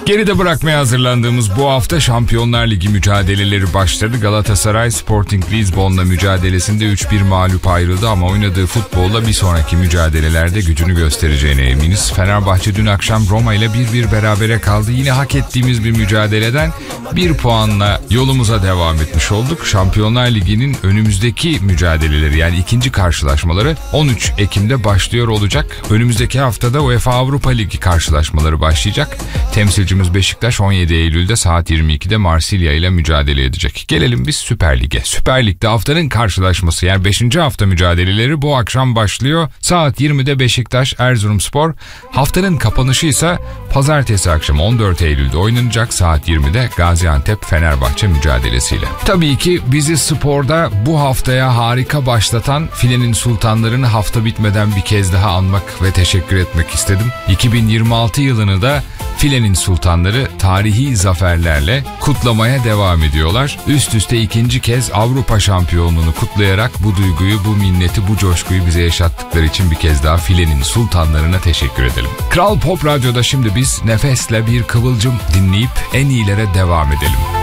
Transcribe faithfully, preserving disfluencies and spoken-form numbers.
Geride bırakmaya hazırlandığımız bu hafta Şampiyonlar Ligi mücadeleleri başladı. Galatasaray Sporting Lisbon'la mücadelesinde üç bir mağlup ayrıldı ama oynadığı futbolla bir sonraki mücadelelerde gücünü göstereceğine eminiz. Fenerbahçe dün akşam Roma ile bir bir berabere kaldı. Yine hak ettiğimiz bir mücadeleden bir puanla yolumuza devam etmiş olduk. Şampiyonlar Ligi'nin önümüzdeki mücadeleleri, yani ikinci karşılaşmaları on üç Ekim'de başlıyor olacak. Önümüzdeki haftada UEFA Avrupa Ligi karşılaşmaları başlayacak. Temsilcimiz Beşiktaş on yedi Eylül'de saat yirmi ikide Marsilya ile mücadele edecek. Gelelim biz Süper Lig'e. Süper Lig'de haftanın karşılaşması, yani beşinci hafta mücadeleleri bu akşam başlıyor. Saat yirmide Beşiktaş Erzurumspor. Haftanın kapanışı ise pazartesi akşamı on dört Eylül'de oynanacak saat yirmide Gaziantep Fenerbahçe mücadelesiyle. Tabii ki bizi sporda bu haftaya harika başlatan Filenin Sultanlarını hafta bitmeden bir kez daha anmak ve teşekkür etmek istedim. iki bin yirmi altı yılını da Filenin Sultanları tarihi zaferlerle kutlamaya devam ediyorlar. Üst üste ikinci kez Avrupa şampiyonluğunu kutlayarak bu duyguyu, bu minneti, bu coşkuyu bize yaşattıkları için bir kez daha Filenin Sultanlarına teşekkür edelim. Kral Pop Radyo'da şimdi biz nefesle bir kıvılcım dinleyip en iyilere devam edelim.